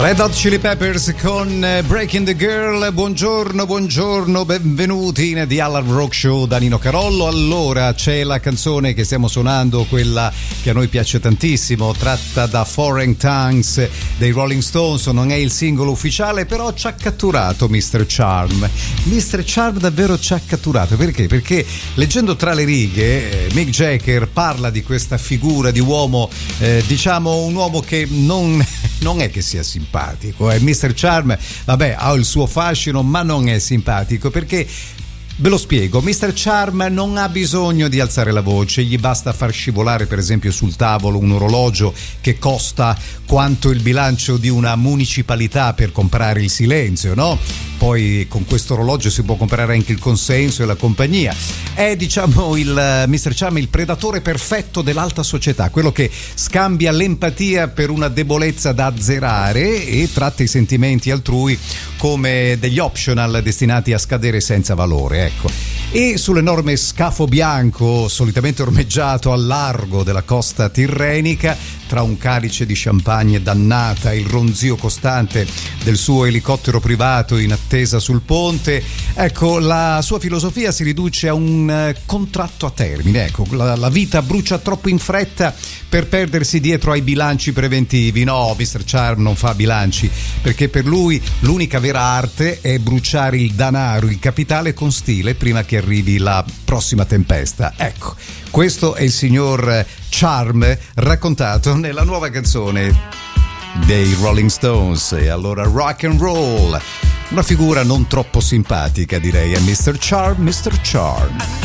Red Hot Chili Peppers con Breaking the Girl. Buongiorno, benvenuti in The Alan Rock Show da Nino Carollo. Allora, c'è la canzone che stiamo suonando, quella che a noi piace tantissimo, tratta da Foreign Tongues dei Rolling Stones. Non è il singolo ufficiale, però ci ha catturato Mr. Charm. Mr. Charm davvero ci ha catturato. Perché? Perché leggendo tra le righe Mick Jagger parla di questa figura di uomo, diciamo un uomo che non è che sia simpatico. Mr. Charm, vabbè, ha il suo fascino, ma non è simpatico perché, ve lo spiego, Mr. Charm non ha bisogno di alzare la voce, gli basta far scivolare per esempio sul tavolo un orologio che costa quanto il bilancio di una municipalità per comprare il silenzio, no? Poi con questo orologio si può comprare anche il consenso e la compagnia. È, diciamo, il Mr. Charm il predatore perfetto dell'alta società, quello che scambia l'empatia per una debolezza da azzerare e tratta i sentimenti altrui come degli optional destinati a scadere senza valore, ecco. E sull'enorme scafo bianco, solitamente ormeggiato al largo della costa tirrenica, tra un calice di champagne dannata e il ronzio costante del suo elicottero privato in attesa sul ponte, ecco, la sua filosofia si riduce a un contratto a termine. Ecco, la vita brucia troppo in fretta per perdersi dietro ai bilanci preventivi. No, Mr. Charm non fa bilanci, perché per lui l'unica vera arte è bruciare il danaro, il capitale con stile prima che arrivi la prossima tempesta. Ecco, questo è il signor Charm raccontato nella nuova canzone dei Rolling Stones. E allora rock and roll, una figura non troppo simpatica, direi, è Mr. Charm.